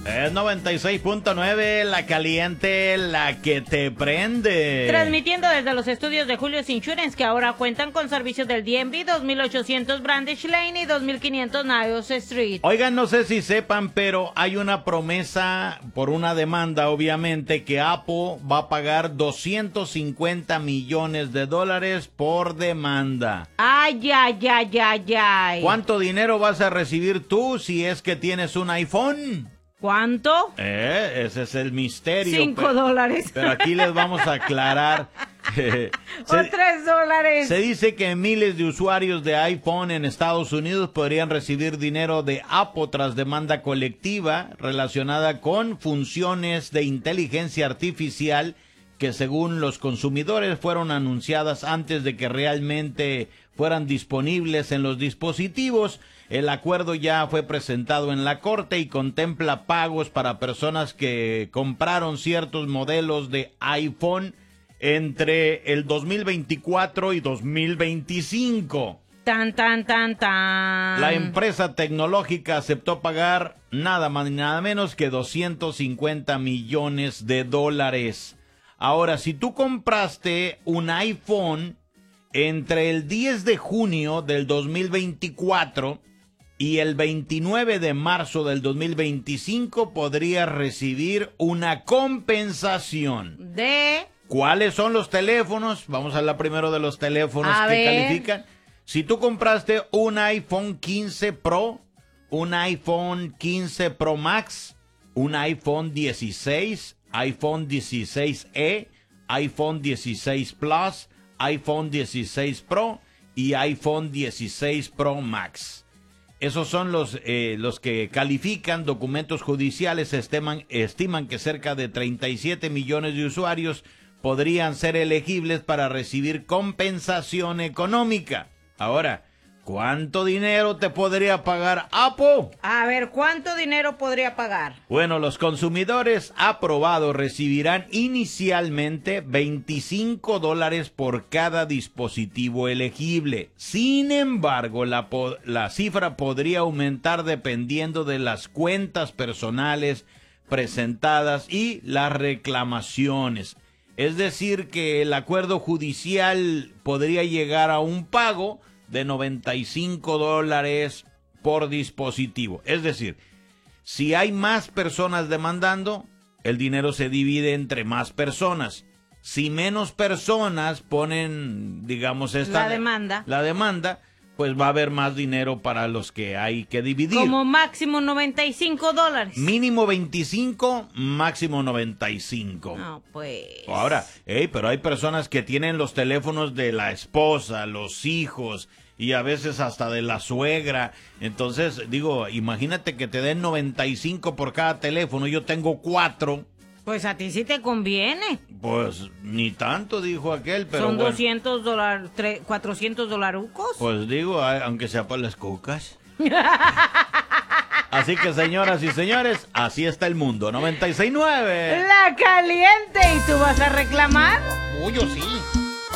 Es 96.9, la caliente, la que te prende. Transmitiendo desde los estudios de Julio's Insurance, que ahora cuentan con servicios del DMV, 2800 Brandish Lane y 2500 Niles Street. Oigan, no sé si sepan, pero hay una promesa por una demanda, obviamente, que Apple va a pagar $250 millones por demanda. Ay, ay, ay, ay, ay. ¿Cuánto dinero vas a recibir tú si es que tienes un iPhone? ¿Cuánto? Ese es el misterio. $5. Pero aquí les vamos a aclarar. O $3. Se dice que miles de usuarios de iPhone en Estados Unidos podrían recibir dinero de Apple tras demanda colectiva relacionada con funciones de inteligencia artificial que, según los consumidores, fueron anunciadas antes de que realmente fueran disponibles en los dispositivos. El acuerdo ya fue presentado en la corte y contempla pagos para personas que compraron ciertos modelos de iPhone entre el 2024 y 2025. Tan, tan, tan, tan. La empresa tecnológica aceptó pagar nada más ni nada menos que $250 millones. Ahora, si tú compraste un iPhone entre el 10 de junio del 2024 y el 29 de marzo del 2025, podrías recibir una compensación. ¿De? ¿Cuáles son los teléfonos? Vamos a hablar primero de los teléfonos que califican. Si tú compraste un iPhone 15 Pro, un iPhone 15 Pro Max, un iPhone 16, iPhone 16e, iPhone 16 Plus, iPhone 16 Pro y iPhone 16 Pro Max. Esos son los que califican. Documentos judiciales estiman que cerca de 37 millones de usuarios podrían ser elegibles para recibir compensación económica. Ahora, ¿cuánto dinero te podría pagar Apple? A ver, ¿cuánto dinero podría pagar? Bueno, los consumidores aprobados recibirán inicialmente $25 por cada dispositivo elegible. Sin embargo, la cifra podría aumentar dependiendo de las cuentas personales presentadas y las reclamaciones. Es decir, que el acuerdo judicial podría llegar a un pago de $95 por dispositivo. Es decir, si hay más personas demandando, el dinero se divide entre más personas. Si menos personas ponen, digamos, la demanda, pues va a haber más dinero para los que hay que dividir. Como máximo $95. Mínimo 25, máximo 95. No, pues. Ahora, pero hay personas que tienen los teléfonos de la esposa, los hijos y a veces hasta de la suegra. Entonces, digo, imagínate que te den 95 por cada teléfono. Yo tengo 4. Pues a ti sí te conviene. Pues ni tanto, dijo aquel, pero son bueno. $200, $400. Pues digo, aunque sea para las cucas. Así que, señoras y señores, así está el mundo. 96.9. La caliente. ¿Y tú vas a reclamar? Uy, yo sí.